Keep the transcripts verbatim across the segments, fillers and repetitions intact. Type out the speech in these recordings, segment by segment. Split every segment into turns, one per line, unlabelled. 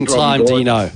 time, Dino?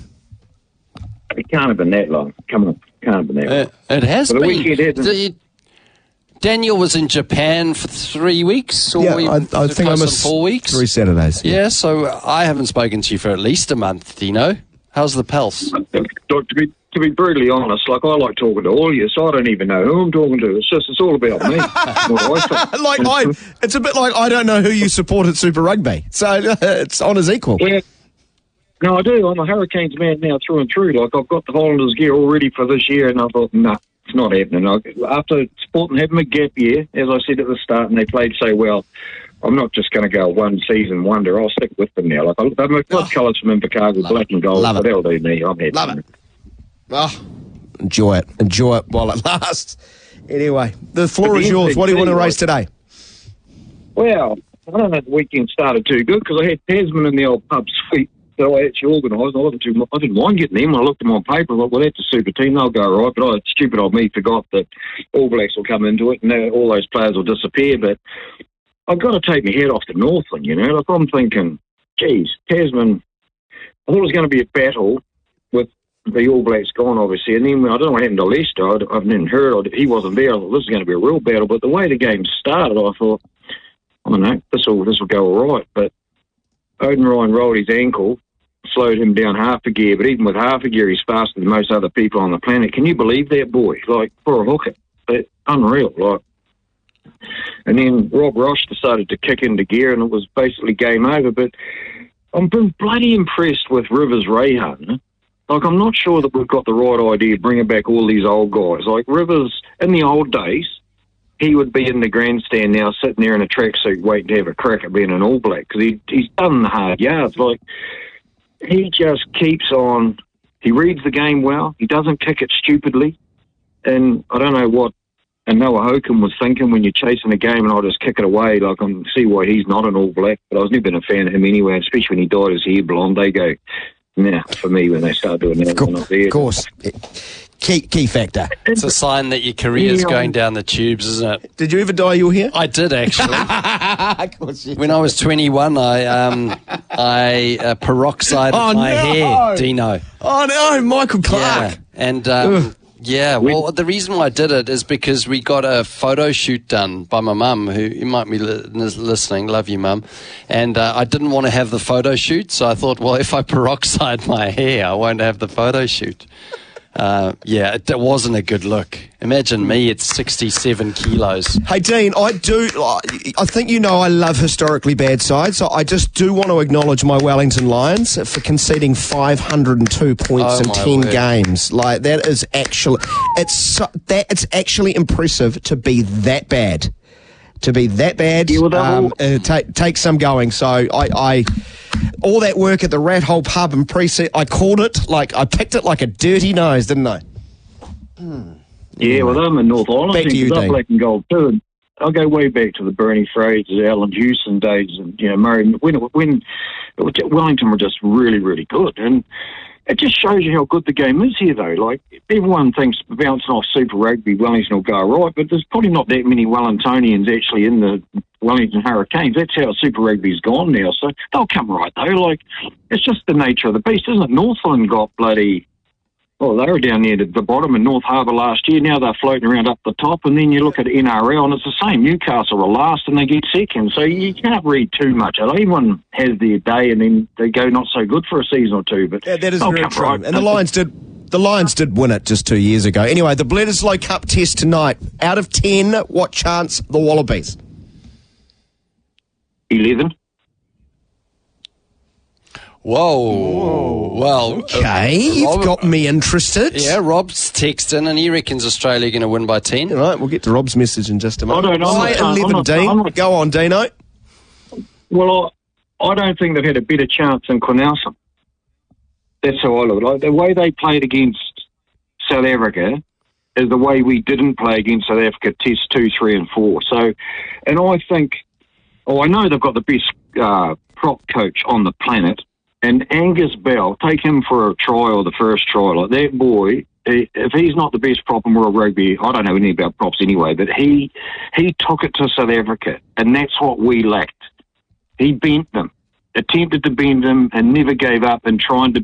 It can't have been that long. Come on, can't have been that long.
Uh, it has
But the
been.
weekend hasn't-
The- Daniel was in Japan for three weeks, or
Yeah,
we,
I, I
close
think I
on
missed
four weeks.
three Saturdays.
Yeah, so I haven't spoken to you for at least a month, Dino. How's the pulse?
Look, to be to be brutally honest, like I like talking to all of you, so I don't even know who I'm talking to. It's just it's all about me. What I think.
like I, it's a bit like I don't know who you support at Super Rugby, so uh, it's honours equal.
Yeah. No, I do. I'm a Hurricanes man now through and through. Like, I've got the Highlanders gear all ready for this year, and I thought, no, nah, it's not happening. I, after sporting having a gap year, as I said at the start, and they played so well, I'm not just going to go one season wonder. I'll stick with them now. Like, I, they're my club
Oh,
colours from Invercargill, black
it.
and gold,
Love
but
it.
they'll do me. I'm happy.
Love it. Oh, enjoy it. Enjoy it while it lasts. Anyway, the floor is yours. What do you want to race today?
Well, I don't know if the weekend started too good because I had Tasman in the old pub suite that I actually organised. I wasn't too, I didn't mind getting them. When I looked at them on paper, I thought, well, that's a super team. They'll go right. But I, stupid old me, forgot that All Blacks will come into it and uh, all those players will disappear. But I've got to take my head off the Northland, you know. Like, I'm thinking, geez, Tasman, I thought it was going to be a battle with the All Blacks gone, obviously. And then when, I don't know what happened to Leicester. I, I've never heard. I, he wasn't there. I thought this is going to be a real battle. But the way the game started, I thought, I don't know, this will this will go all right. But Odin Ryan rolled his ankle, slowed him down half a gear. But even with half a gear, he's faster than most other people on the planet. Can you believe that, boy? Like, for a hooker. But unreal. Like, and then Rob Roche decided to kick into gear, and it was basically game over. But I'm been bloody impressed with Rivers Rayhan. Like, I'm not sure that we've got the right idea bringing back all these old guys. Like, Rivers, in the old days, he would be in the grandstand now, sitting there in a tracksuit, waiting to have a crack at being an All Black, because he, he's done the hard yards. Like, he just keeps on. He reads the game well. He doesn't kick it stupidly. And I don't know what and Noah Hokum was thinking when you're chasing a game and I'll just kick it away. Like, I can see why he's not an All Black, but I was never been a fan of him anyway, especially when he dyed his hair blonde. They go, nah, for me, when they start doing that.
Of course. Of course. Key, key factor.
It's a sign that your career's
Yeah.
going down the tubes, isn't it?
Did you ever dye your hair?
I did, actually.
Of course you
When I was twenty-one, I um, I uh, peroxided
Oh,
my
no.
hair, Dino.
Oh, no, Michael Clark.
Yeah, and um, yeah, well, the reason why I did it is because we got a photo shoot done by my mum, who you might be li- listening. Love you, mum. And uh, I didn't want to have the photo shoot, so I thought, well, if I peroxide my hair, I won't have the photo shoot. Uh, yeah, it, it wasn't a good look. Imagine me at sixty-seven kilos.
Hey, Dean, I do. I think you know I love historically bad sides, so I just do want to acknowledge my Wellington Lions for conceding five hundred two points
Oh,
in
my
ten
word.
games. Like, that is actually it's so, that it's actually impressive to be that bad. To be that bad,
Yeah, well, they've
um,
all-
uh, take take some going. So I, I, all that work at the Rat Hole pub and preset, I called it like I picked it like a dirty nose, didn't I?
Yeah, well, I'm in North Island.
Back to you,
they're
Dean.
black and gold too. And I'll go way back to the Bernie Fraser, Alan Houston days, and you know, Murray. When when Wellington were just really, really good, and it just shows you how good the game is here, though. Like, everyone thinks bouncing off Super Rugby, Wellington will go right, but there's probably not that many Wellingtonians actually in the Wellington Hurricanes. That's how Super Rugby's gone now, so they'll come right, though. Like, it's just the nature of the beast, isn't it? Northland got bloody... Well, they were down near the bottom in North Harbour last year. Now they're floating around up the top, and then you look at N R L, and it's the same. Newcastle are last, and they get second. So you can't read too much. Everyone has their day, and then they go not so good for a season or two. But
Yeah, that is
they'll
very
come
true.
right.
And the Lions did the Lions did win it just two years ago. Anyway, the Bledisloe Cup test tonight. Out of ten, what chance the Wallabies?
eleven.
Whoa. Well,
Okay, you've
Rob-
got me interested.
yeah, Rob's texting, and he reckons Australia are going to win by ten.
All right, we'll get to Rob's message in just a moment.
I don't know. I'm
Say
not- I'm
eleven,
not-
Dean.
I'm not-
Go on, Dino.
Well, I, I don't think they've had a better chance than Cornelsen. That's how I look. Like, the way they played against South Africa is the way we didn't play against South Africa Test two, three, and four. So, and I think, oh, I know they've got the best uh, prop coach on the planet. And Angus Bell, take him for a try or the first try. Like, that boy, he- if he's not the best prop in world rugby, I don't know anything about props anyway, but he he took it to South Africa, and that's what we lacked. He bent them. attempted to bend him and never gave up and trying to